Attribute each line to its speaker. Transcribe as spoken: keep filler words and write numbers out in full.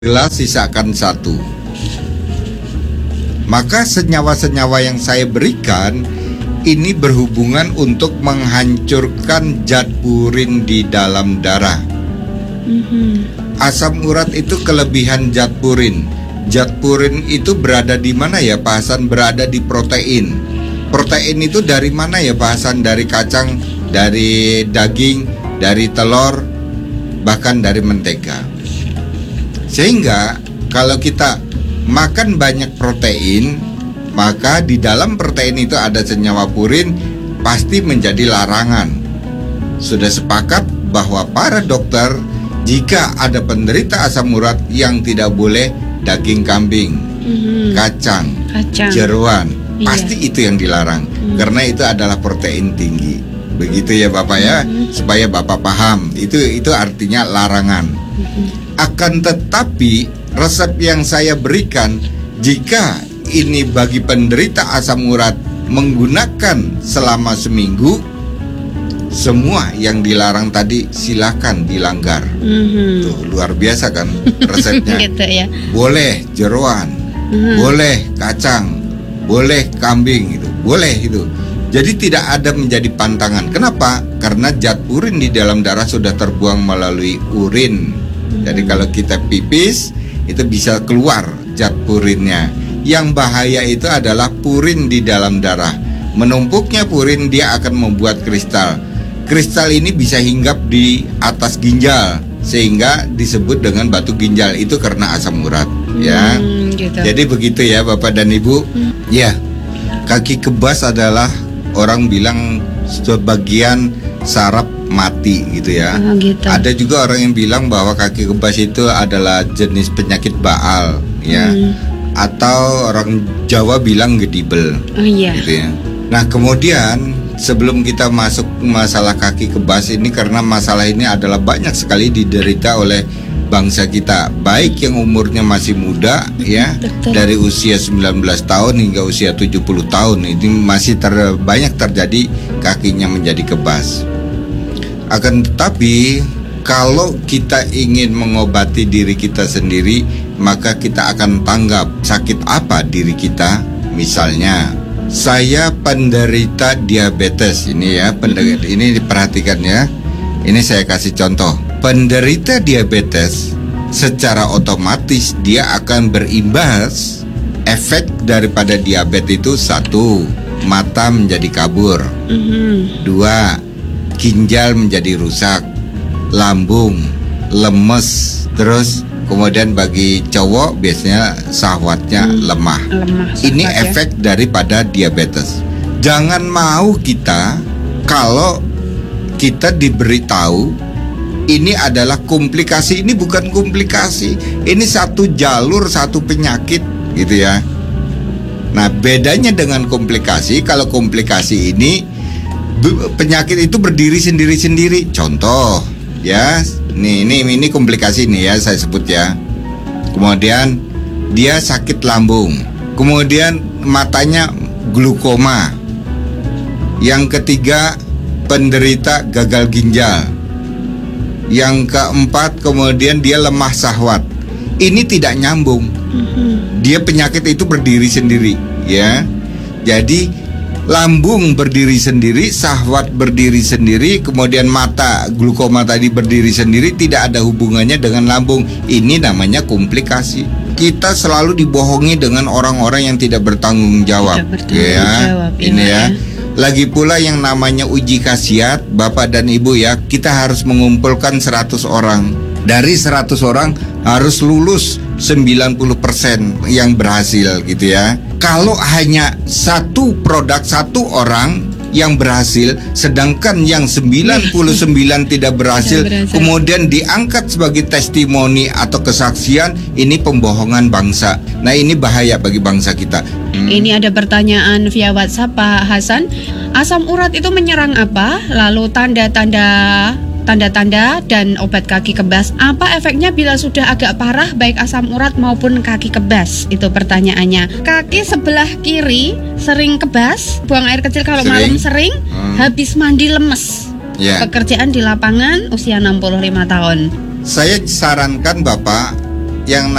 Speaker 1: gelas sisakan satu. Maka senyawa-senyawa yang saya berikan ini berhubungan untuk menghancurkan zat purin di dalam darah. Mm-hmm. Asam urat itu kelebihan zat purin. Zat purin itu berada di mana ya Pak Hasan? Berada di protein. Protein itu dari mana ya Pak Hasan? Dari kacang, dari daging, dari telur, bahkan dari mentega. Sehingga kalau kita makan banyak protein, maka di dalam protein itu ada senyawa purin, pasti menjadi larangan. Sudah sepakat bahwa para dokter, jika ada penderita asam urat yang tidak boleh daging kambing, mm-hmm. kacang, kacang, jeroan, iya. pasti itu yang dilarang, mm. karena itu adalah protein tinggi. Begitu ya Bapak ya, mm-hmm. supaya Bapak paham. Itu itu artinya larangan. Mm-hmm. Akan tetapi resep yang saya berikan, jika ini bagi penderita asam urat menggunakan selama seminggu, semua yang dilarang tadi silakan dilanggar. Mm-hmm. Tuh luar biasa kan resepnya.
Speaker 2: Gitu ya.
Speaker 1: Boleh jeroan, mm-hmm. boleh kacang, boleh kambing, itu boleh itu. Jadi tidak ada menjadi pantangan. Kenapa? Karena zat purin di dalam darah sudah terbuang melalui urin. Jadi kalau kita pipis itu bisa keluar zat purinnya. Yang bahaya itu adalah purin di dalam darah. Menumpuknya purin dia akan membuat kristal. Kristal ini bisa hinggap di atas ginjal sehingga disebut dengan batu ginjal. Itu karena asam urat ya. Hmm, gitu. Jadi begitu ya Bapak dan Ibu. Hmm. Ya, kaki kebas adalah orang bilang sebagian saraf mati gitu ya. Oh, gitu. Ada juga orang yang bilang bahwa kaki kebas itu adalah jenis penyakit Baal ya. Hmm. Atau orang Jawa bilang gedibel. Oh iya. Gitu ya. Nah, kemudian sebelum kita masuk masalah kaki kebas ini, karena masalah ini adalah banyak sekali diderita oleh bangsa kita, baik yang umurnya masih muda ya, Dokter. Dari usia sembilan belas tahun hingga usia tujuh puluh tahun, ini masih ter, banyak terjadi kakinya menjadi kebas. Akan tetapi kalau kita ingin mengobati diri kita sendiri, maka kita akan tanggap sakit apa diri kita. Misalnya, saya penderita diabetes ini ya, penderita, mm-hmm. ini diperhatikan ya. Ini saya kasih contoh. Penderita diabetes secara otomatis dia akan berimbas efek daripada diabetes itu. Satu, mata menjadi kabur. Mm-hmm. Dua, ginjal menjadi rusak, lambung lemes, terus kemudian bagi cowok biasanya syahwatnya hmm, lemah. lemah Ini efek ya. Daripada diabetes. Jangan mau kita kalau kita diberitahu ini adalah komplikasi. Ini bukan komplikasi, ini satu jalur, satu penyakit gitu ya. Nah, bedanya dengan komplikasi, kalau komplikasi ini penyakit itu berdiri sendiri-sendiri. Contoh ya, nih ini ini komplikasi nih ya saya sebut ya. Kemudian dia sakit lambung, kemudian matanya glukoma. Yang ketiga penderita gagal ginjal. Yang keempat kemudian dia lemah syahwat. Ini tidak nyambung. Dia penyakit itu berdiri sendiri ya. Jadi lambung berdiri sendiri, syahwat berdiri sendiri, kemudian mata glukoma tadi berdiri sendiri, tidak ada hubungannya dengan lambung. Ini namanya komplikasi. Kita selalu dibohongi dengan orang-orang yang tidak bertanggung jawab. Tidak bertanggung ya, jawab, ini ya. ya. Lagi pula yang namanya uji khasiat, Bapak dan Ibu ya, kita harus mengumpulkan seratus orang. Dari seratus orang harus lulus sembilan puluh persen yang berhasil gitu ya. Kalau hanya satu produk satu orang yang berhasil, sedangkan yang sembilan puluh sembilan tidak berhasil, kemudian diangkat sebagai testimoni atau kesaksian, ini pembohongan bangsa. Nah, ini bahaya bagi bangsa kita.
Speaker 2: Hmm. Ini ada pertanyaan via WhatsApp Pak Hasan. Asam urat itu menyerang apa? Lalu tanda-tanda tanda-tanda dan obat kaki kebas, apa efeknya bila sudah agak parah baik asam urat maupun kaki kebas? Itu pertanyaannya. Kaki sebelah kiri sering kebas, buang air kecil kalau sering. malam sering, hmm. habis mandi lemes. Yeah. Pekerjaan di lapangan, usia enam puluh lima tahun.
Speaker 1: Saya sarankan Bapak yang